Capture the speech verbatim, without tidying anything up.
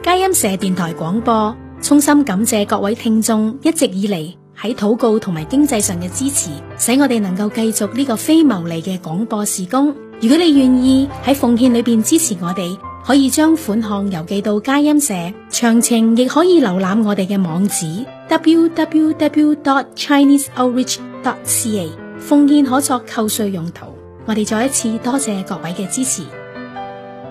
佳音社電台廣播，衷心感謝各位聽眾一直以嚟喺禱告同埋經濟上嘅支持，使我哋能夠繼續呢個非牟利嘅廣播事工。如果你願意喺奉獻裏邊支持我哋，可以將款項郵寄到佳音社，詳情亦可以瀏覽我哋嘅網址 double-u double-u double-u dot chinese outreach dot c a。奉獻可作扣稅用途。我哋再一次多謝各位嘅支持。